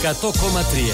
100,3.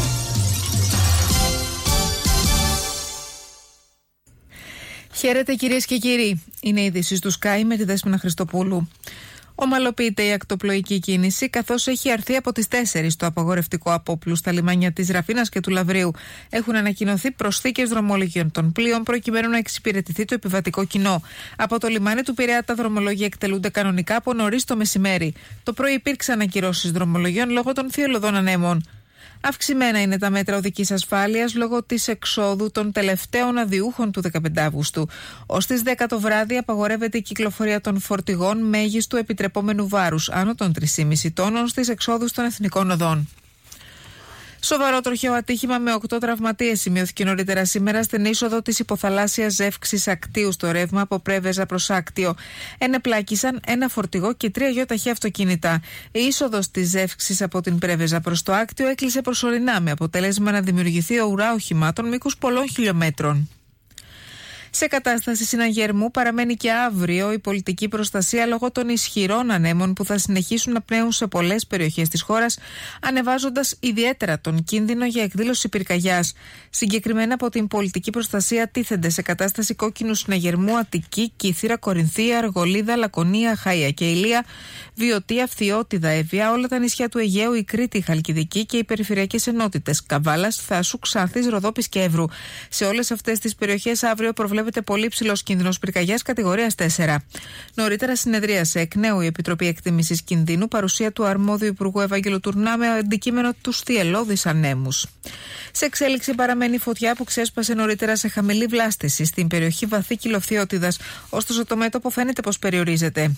Χαίρετε κυρίες και κύριοι. Είναι η είδηση του Sky με τη Δέσποινα Χριστοπούλου. Ομαλοποιείται η ακτοπλοϊκή κίνηση, καθώς έχει αρθεί από τις 4 το απαγορευτικό απόπλου στα λιμάνια της Ραφίνας και του Λαβρίου. Έχουν ανακοινωθεί προσθήκες δρομολογίων των πλοίων προκειμένου να εξυπηρετηθεί το επιβατικό κοινό. Από το λιμάνι του Πειραιά τα δρομολόγια εκτελούνται κανονικά από νωρίς το μεσημέρι. Το πρωί υπήρξαν ακυρώσεις δρομολογιών λόγω των θειολωδών ανέμων. Αυξημένα είναι τα μέτρα οδικής ασφάλειας λόγω της εξόδου των τελευταίων αδιούχων του 15 Αυγούστου. Ως τις 10 το βράδυ απαγορεύεται η κυκλοφορία των φορτηγών μέγιστου επιτρεπόμενου βάρους άνω των 3,5 τόνων στις εξόδους των εθνικών οδών. Σοβαρό τροχαίο ατύχημα με 8 τραυματίες σημειώθηκε νωρίτερα σήμερα στην είσοδο της υποθαλάσσιας ζεύξης Ακτίου στο ρεύμα από Πρέβεζα προς Άκτιο. Ενεπλάκησαν ένα φορτηγό και 3 γιοταχή αυτοκίνητα. Η είσοδος της ζεύξης από την Πρέβεζα προς το Άκτιο έκλεισε προσωρινά με αποτέλεσμα να δημιουργηθεί ουρά οχημάτων μήκους πολλών χιλιόμετρων. Σε κατάσταση συναγερμού παραμένει και αύριο η πολιτική προστασία λόγω των ισχυρών ανέμων που θα συνεχίσουν να πνέουν σε πολλές περιοχές της χώρας, ανεβάζοντας ιδιαίτερα τον κίνδυνο για εκδήλωση πυρκαγιάς. Συγκεκριμένα από την πολιτική προστασία τίθενται σε κατάσταση κόκκινου συναγερμού Αττική, Κύθυρα, Κορινθία, Αργολίδα, Λακωνία, Χάια και Ηλία, Βιωτία, Φθιώτιδα, Εύβοια, όλα τα νησιά του Αιγαίου, η Κρήτη, η Χαλκιδική και οι περιφερειακές ενότητες Καβάλας, Θάσου, Ξάνθης, Ροδόπης και Εύρου. Σε όλες αυτές τις περιοχές αύριο προβλέπεται πολύ ψηλός κίνδυνος πυρκαγιάς κατηγορίας 4. Νωρίτερα συνεδρίασε εκ νέου η Επιτροπή Εκτίμησης Κινδύνου, παρουσία του αρμόδιου Υπουργού Ευάγγελου Τουρνά με αντικείμενο τους θυελλώδεις ανέμους. Σε εξέλιξη παραμένει η φωτιά που ξέσπασε νωρίτερα σε χαμηλή βλάστηση στην περιοχή Βαθύ Κυλοφθιώτιδας, ωστόσο το μέτωπο φαίνεται πως περιορίζεται.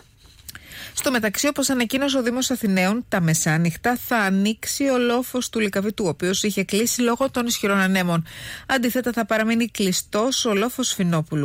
Στο μεταξύ, όπως ανακοίνωσε ο Δήμος Αθηναίων, τα μεσάνυχτα θα ανοίξει ο λόφος του Λυκαβητού, ο οποίος είχε κλείσει λόγω των ισχυρών ανέμων. Αντίθετα, θα παραμείνει κλειστός ο λόφος Φινόπουλου.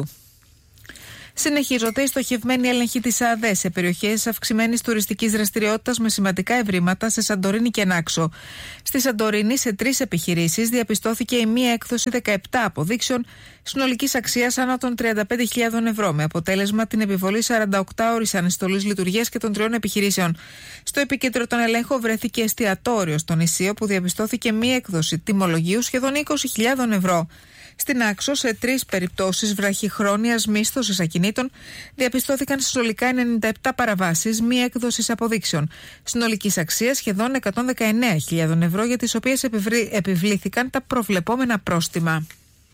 Συνεχίζονται οι στοχευμένοι έλεγχοι της ΑΔΕ σε περιοχές αυξημένης τουριστικής δραστηριότητας με σημαντικά ευρήματα σε Σαντορίνη και Νάξο. Στη Σαντορίνη, σε 3 επιχειρήσεις, διαπιστώθηκε η μία έκδοση 17 αποδείξεων συνολικής αξίας άνω των 35.000 ευρώ, με αποτέλεσμα την επιβολή 48ωρης αναστολής λειτουργίας και των 3 επιχειρήσεων. Στο επίκεντρο των ελέγχων βρέθηκε εστιατόριο στο νησί, όπου διαπιστώθηκε μία έκδοση τιμολογίου σχεδόν 20.000 ευρώ. Στην Άξο, σε 3 περιπτώσεις βραχυχρόνιας μίσθωσης ακινήτων, διαπιστώθηκαν συνολικά 97 παραβάσεις μη έκδοσης αποδείξεων, συνολικής αξίας σχεδόν 119.000 ευρώ, για τις οποίες επιβλήθηκαν τα προβλεπόμενα πρόστιμα.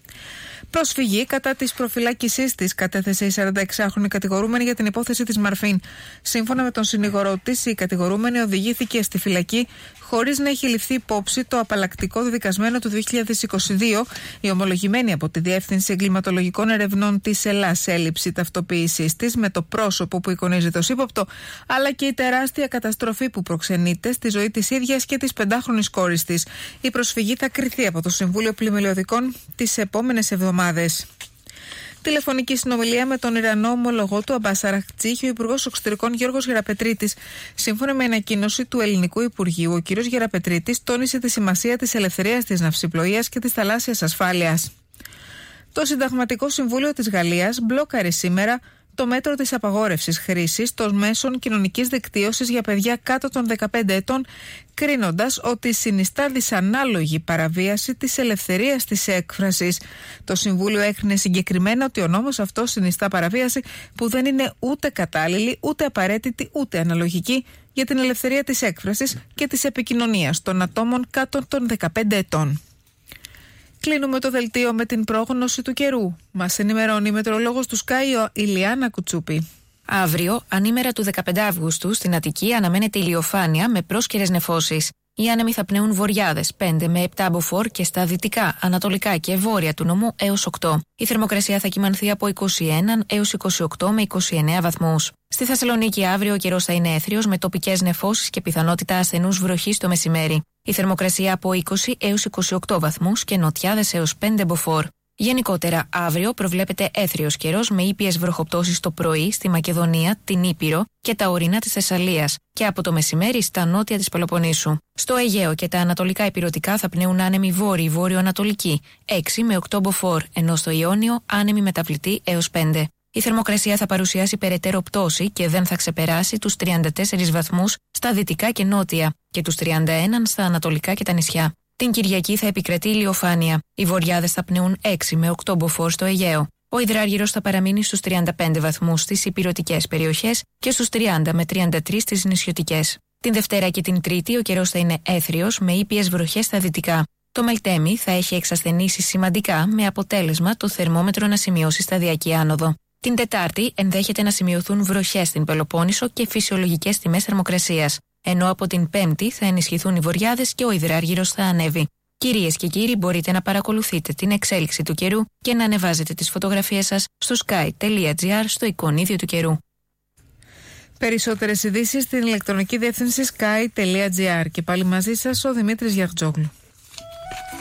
Προσφυγή κατά της προφυλάκησής της κατέθεσε η 46χρονη κατηγορούμενη για την υπόθεση της Μαρφίν. Σύμφωνα με τον συνήγορό της, η κατηγορούμενη οδηγήθηκε στη φυλακή χωρίς να έχει ληφθεί υπόψη το απαλλακτικό διδικασμένο του 2022, η ομολογημένη από τη Διεύθυνση Εγκληματολογικών Ερευνών της ΕΛΑΣ έλλειψη ταυτοποίησής της με το πρόσωπο που εικονίζεται ως ύποπτο, αλλά και η τεράστια καταστροφή που προξενείται στη ζωή της ίδιας και της 5χρονης κόρης της. Η προσφυγή θα κριθεί από το Συμβούλιο Πλημελιωδικών τις επόμενες εβδομάδες. Τηλεφωνική συνομιλία με τον Ιρανό ομολογό του Αμπάς Αραχτζή είχε ο Υπουργός Εξωτερικών Γιώργος Γεραπετρίτης. Σύμφωνα με ανακοίνωση του Ελληνικού Υπουργείου, ο κ. Γεραπετρίτης τόνισε τη σημασία της ελευθερίας της ναυσιπλοείας και της θαλάσσιας ασφάλειας. Το Συνταγματικό Συμβούλιο της Γαλλίας μπλόκαρε σήμερα το μέτρο της απαγόρευσης χρήσης των μέσων κοινωνικής δικτύωσης για παιδιά κάτω των 15 ετών, κρίνοντας ότι συνιστά δυσανάλογη παραβίαση της ελευθερίας της έκφρασης. Το Συμβούλιο έκρινε συγκεκριμένα ότι ο νόμος αυτός συνιστά παραβίαση που δεν είναι ούτε κατάλληλη, ούτε απαραίτητη, ούτε αναλογική για την ελευθερία της έκφρασης και της επικοινωνίας των ατόμων κάτω των 15 ετών. Κλείνουμε το δελτίο με την πρόγνωση του καιρού. Μας ενημερώνει η μετεωρολόγος του Sky, Ηλιάνα Κουτσούπη. Αύριο, ανήμερα του 15 Αυγούστου, στην Αττική αναμένεται ηλιοφάνεια με πρόσκαιρες νεφώσεις. Οι άνεμοι θα πνέουν βορειάδες 5 με 7 μποφόρ και στα δυτικά, ανατολικά και βόρεια του νομού έως 8. Η θερμοκρασία θα κυμανθεί από 21 έως 28 με 29 βαθμούς. Στη Θεσσαλονίκη αύριο ο καιρός θα είναι έθριος με τοπικές νεφώσεις και πιθανότητα ασθενούς βροχής το μεσημέρι. Η θερμοκρασία από 20 έως 28 βαθμούς και νοτιάδες έως 5 μποφόρ. Γενικότερα, αύριο προβλέπεται έθριος καιρός με ήπιες βροχοπτώσεις το πρωί στη Μακεδονία, την Ήπειρο και τα ορεινά της Θεσσαλίας και από το μεσημέρι στα νότια της Πελοποννήσου. Στο Αιγαίο και τα ανατολικά ηπειρωτικά θα πνέουν άνεμοι βόρειο-ανατολικοί 6 με 8 μποφόρ, ενώ στο Ιόνιο άνεμοι μεταβλητοί έως 5. Η θερμοκρασία θα παρουσιάσει περαιτέρω πτώση και δεν θα ξεπεράσει τους 34 βαθμούς στα δυτικά και νότια. και τους 31 στα ανατολικά και τα νησιά. Την Κυριακή θα επικρατεί ηλιοφάνεια. Οι βορειάδες θα πνεούν 6 με 8 μποφόρ στο Αιγαίο. Ο υδράργυρος θα παραμείνει στους 35 βαθμούς στις ηπειρωτικές περιοχές και στους 30 με 33 στις νησιωτικές. Την Δευτέρα και την Τρίτη ο καιρός θα είναι έθριος με ήπιες βροχές στα δυτικά. Το Μελτέμι θα έχει εξασθενήσει σημαντικά με αποτέλεσμα το θερμόμετρο να σημειώσει σταδιακή άνοδο. Την Τετάρτη ενδέχεται να σημειωθούν βροχές στην Πελοπόννησο και φυσιολογικές τιμές θερμοκρασίας, ενώ από την Πέμπτη θα ενισχυθούν οι βορειάδες και ο υδράργυρος θα ανέβει. Κυρίες και κύριοι, μπορείτε να παρακολουθείτε την εξέλιξη του καιρού και να ανεβάζετε τις φωτογραφίες σας στο sky.gr στο εικονίδιο του καιρού. Περισσότερες ειδήσεις στην ηλεκτρονική διεύθυνση sky.gr. Και πάλι μαζί σας ο Δημήτρης Γιαχτζόγλου.